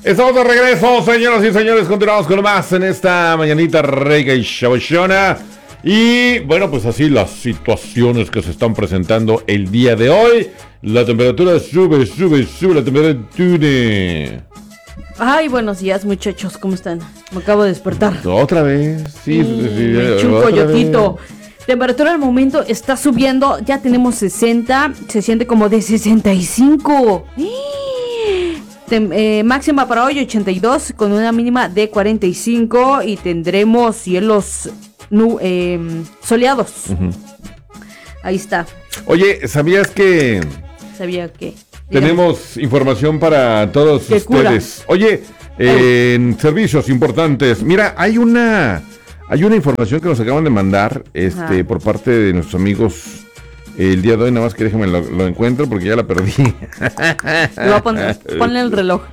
Estamos de regreso, señoras y señores. Continuamos con más en esta mañanita rica y chabachona. Y bueno, pues así las situaciones que se están presentando el día de hoy. La temperatura sube la temperatura. Ay, buenos días, muchachos, ¿cómo están? Me acabo de despertar. Otra vez, sí. Me eché un coyotito. Temperatura al momento está subiendo, ya tenemos 60, se siente como de 65. Máxima para hoy 82 con una mínima de 45 y tendremos cielos soleados. Uh-huh. Ahí está. Oye, ¿sabía que tenemos información para todos ustedes? Cura. Oye, en servicios importantes, mira, hay una información que nos acaban de mandar por parte de nuestros amigos el día de hoy, nada más que déjame lo encuentro porque ya la perdí. Ponle el reloj.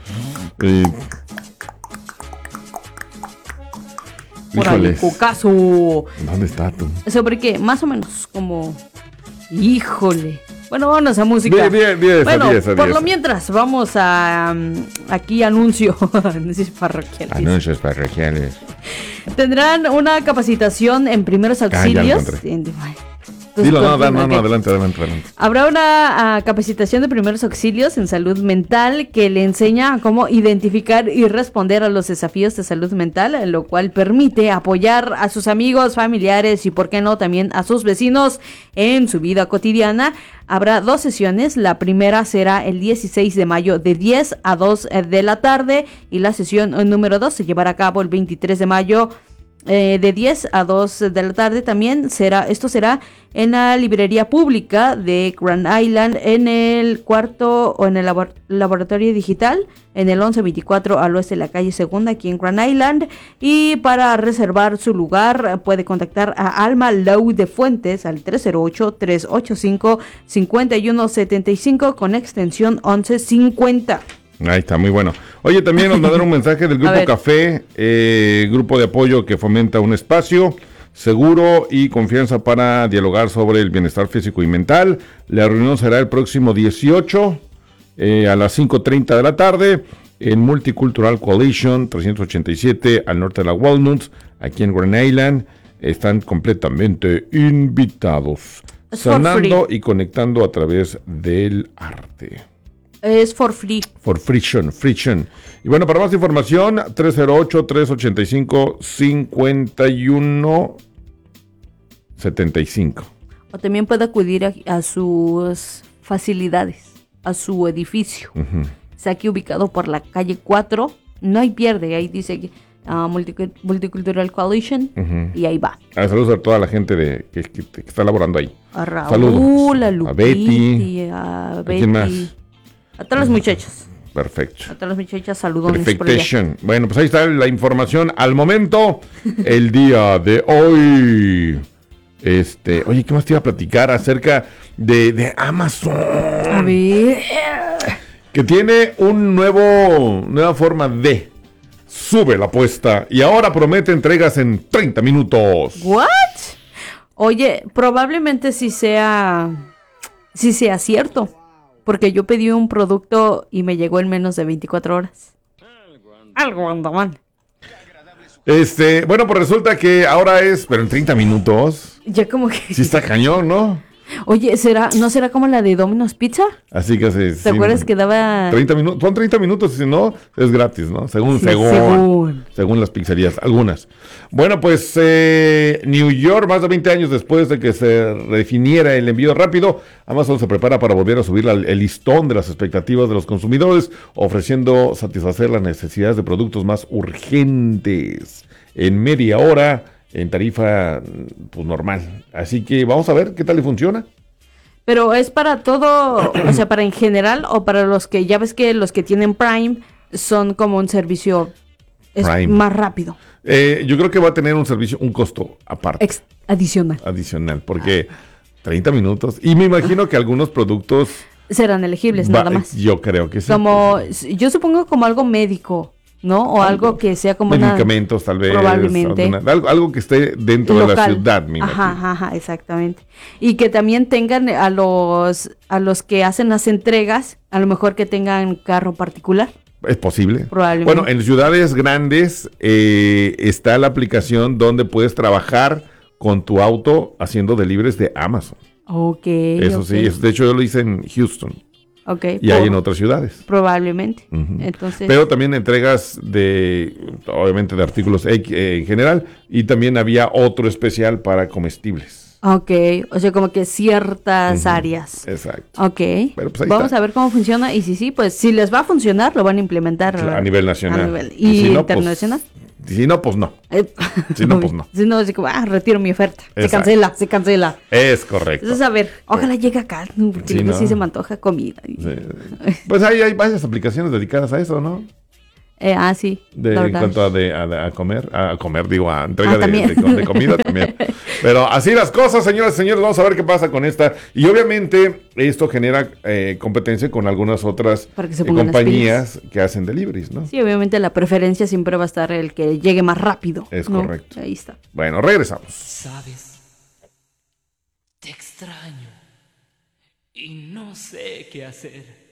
Híjole. Cucazo. ¿Dónde está tú? ¿Sobre qué? Más o menos como... Híjole. Bueno, vámonos a música. Por lo mientras, vamos a... aquí anuncio. Anuncios parroquiales. Tendrán una capacitación en primeros auxilios. Dilo, adelante. Habrá una capacitación de primeros auxilios en salud mental que le enseña a cómo identificar y responder a los desafíos de salud mental, lo cual permite apoyar a sus amigos, familiares y, por qué no, también a sus vecinos en su vida cotidiana. Habrá 2 sesiones, la primera será el 16 de mayo de 10 a 2 de la tarde y la sesión número 2 se llevará a cabo el 23 de mayo de 10 a 2 de la tarde. También será en la librería pública de Grand Island, en el cuarto o en el laboratorio digital, en el 1124 al oeste de la calle Segunda, aquí en Grand Island. Y para reservar su lugar puede contactar a Alma Lou de Fuentes al 308-385-5175 con extensión 1150. Ahí está, muy bueno. Oye, también nos mandaron un mensaje del Grupo Café, grupo de apoyo que fomenta un espacio seguro y confianza para dialogar sobre el bienestar físico y mental. La reunión será el próximo 18 a las 5:30 de la tarde en Multicultural Coalition 387 al norte de la Walnuts, aquí en Grand Island. Están completamente invitados, sanando y conectando a través del arte. Es for free. For friction. Y bueno, para más información, 308-385-5175. O también puede acudir a sus facilidades, a su edificio. Uh-huh. Está aquí ubicado por la calle 4. No hay pierde, ahí dice Multicultural Coalition. Uh-huh. Y ahí va. Saludos a toda la gente que está laborando ahí. A Raúl, saludos. A Lupita, a Betty. ¿Quién más? A todas las muchachas. Perfecto. A todas las muchachas, saludos. Perfectation. Bueno, pues ahí está la información al momento. El día de hoy. Oye, ¿qué más te iba a platicar acerca de Amazon? A ver. Que tiene nueva forma de sube la apuesta y ahora promete entregas en 30 minutos. ¿What? Oye, probablemente sí sea cierto. Porque yo pedí un producto y me llegó en menos de 24 horas. Algo anda mal. Bueno, pues resulta que ahora pero en 30 minutos. Ya como que... Sí está cañón, ¿no? Oye, ¿no será como la de Domino's Pizza? Así que sí. ¿Te acuerdas que daba...? 30 minutos, son 30 minutos, si no, es gratis, ¿no? Según las pizzerías, algunas. Bueno, pues New York, más de 20 años después de que se redefiniera el envío rápido, Amazon se prepara para volver a subir el listón de las expectativas de los consumidores, ofreciendo satisfacer las necesidades de productos más urgentes en media hora, en tarifa pues normal. Así que vamos a ver qué tal le funciona. Pero es para todo, o sea, para en general o para los que, ya ves que los que tienen Prime son como un servicio más rápido. Yo creo que va a tener un costo aparte. Adicional, porque 30 minutos. Y me imagino que algunos productos serán elegibles, nada más. Yo creo que sí. Yo supongo como algo médico, ¿no? O algo que sea como medicamentos, tal vez. Probablemente. Algo que esté dentro local. De la ciudad, me imagino. Ajá, exactamente. Y que también tengan a los que hacen las entregas, a lo mejor que tengan carro particular. Es posible. Probablemente. Bueno, en ciudades grandes está la aplicación donde puedes trabajar con tu auto haciendo deliveries de Amazon. Ok. Eso sí, de hecho yo lo hice en Houston. Ok. Y hay en otras ciudades. Probablemente. Uh-huh. Entonces. Pero también entregas obviamente de artículos en general, y también había otro especial para comestibles. Ok, o sea, como que ciertas áreas. Exacto. Ok, pero pues vamos a ver cómo funciona y si pues si les va a funcionar, lo van a implementar a nivel nacional. ¿Y si no, internacional? Si no, pues no. Si no, pues no. Si no, así como, retiro mi oferta. Exacto. Se cancela. Es correcto. Entonces, a ver, ojalá llegue acá, porque sí, sí se me antoja comida. Sí. Pues hay varias aplicaciones dedicadas a eso, ¿no? Sí. En cuanto a comer, digo, a entrega de comida también. Pero así las cosas, señoras y señores, vamos a ver qué pasa con esta. Y obviamente esto genera competencia con algunas otras compañías que hacen deliveries, ¿no? Sí, obviamente la preferencia siempre va a estar el que llegue más rápido. Es correcto. Ahí está. Bueno, regresamos. Sabes, te extraño y no sé qué hacer.